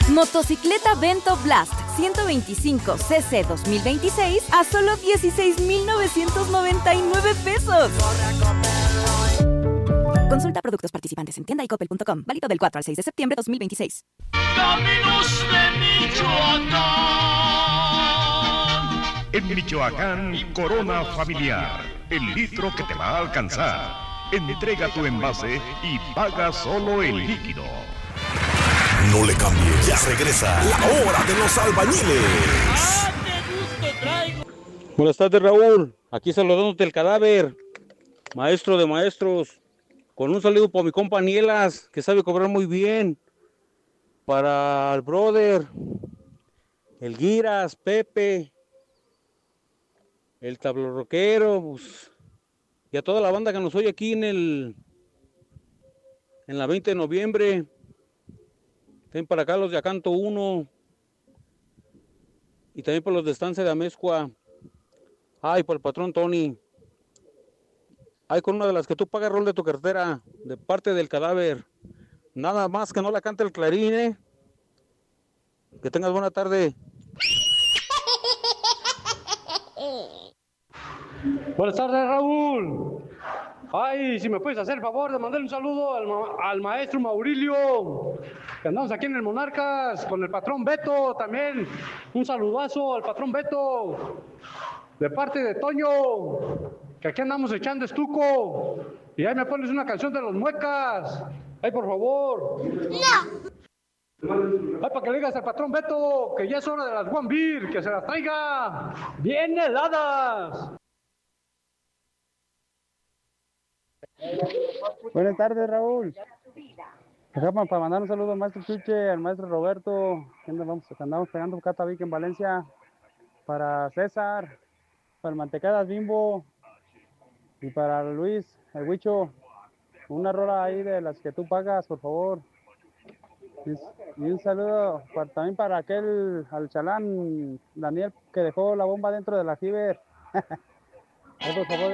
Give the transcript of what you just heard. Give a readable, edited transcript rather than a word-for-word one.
Motocicleta Vento Blast 125 cc 2026 a solo 16,999 pesos. Consulta productos participantes en tienda y coppel.com. Válido del 4 al 6 de septiembre de 2026. Caminos de Michoacán. En Michoacán, Corona Familiar, el litro que te va a alcanzar. Entrega tu envase y paga solo el líquido. No le cambies, ya regresa la hora de los albañiles. Buenas tardes, Raúl. Aquí saludándote el cadáver, maestro de maestros. Con un saludo para mi compa Nielas, que sabe cobrar muy bien. Para el brother, el Guiras, Pepe, el tablorroquero, pues, y a toda la banda que nos oye aquí en la 20 de noviembre. También para acá los de Acanto 1. Y también para los de Estancia de Amezcua. Ay, por el patrón Tony. Ay, con una de las que tú pagas, rol de tu cartera, de parte del cadáver. Nada más que no la cante el Clarín, ¿eh? Que tengas buena tarde. Buenas tardes, Raúl. Ay, si me puedes hacer el favor de mandarle un saludo al maestro Maurilio, que andamos aquí en el Monarcas, con el patrón Beto también. Un saludazo al patrón Beto, de parte de Toño, que aquí andamos echando estuco. Y ahí me pones una canción de los Muecas. Ay, por favor. No. Ay, para que le digas al patrón Beto que ya es hora de las One Beer, que se las traiga bien heladas. Buenas tardes, Raúl. Dejamos para mandar un saludo al maestro Chuche, al maestro Roberto, que andamos pegando un catavic en Valencia, para César, para el Mantecadas Bimbo y para Luis, el Huicho. Una rola ahí de las que tú pagas, por favor. Y un saludo también para al chalán Daniel, que dejó la bomba dentro de la Fiber. Por favor.